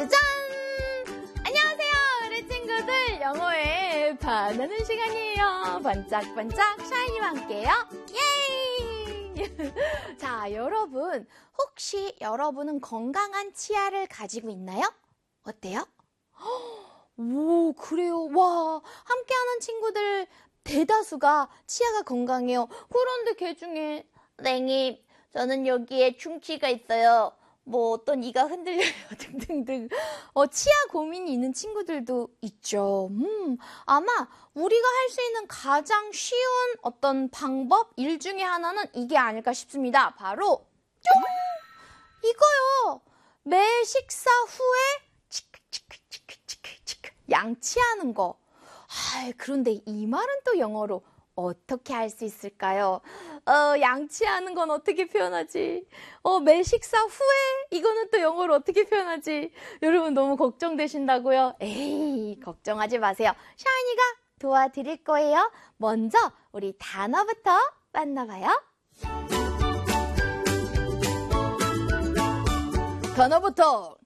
짜잔! 안녕하세요, 우리 친구들. 영어에 반하는 시간이에요. 반짝반짝 샤이니와 함께요. 예이! 자, 여러분, 혹시 여러분은 건강한 치아를 가지고 있나요? 어때요? 오, 그래요. 와, 함께하는 친구들 대다수가 치아가 건강해요. 그런데 걔 중에 선생님, 저는 여기에 충치가 있어요. 뭐 어떤 이가 흔들려요 등등등. 치아 고민이 있는 친구들도 있죠. 아마 우리가 할 수 있는 가장 쉬운 어떤 방법, 일 중에 하나는 이게 아닐까 싶습니다. 바로 이거요. 매 식사 후에 치크 양치하는 거. 그런데 이 말은 또 영어로 어떻게 할 수 있을까요? 양치하는 건 어떻게 표현하지? 매 식사 후에 이거는 또 영어로 어떻게 표현하지? 여러분 너무 걱정되신다고요? 에이, 걱정하지 마세요. 샤이니가 도와드릴 거예요. 먼저 우리 단어부터 만나봐요. 단어부터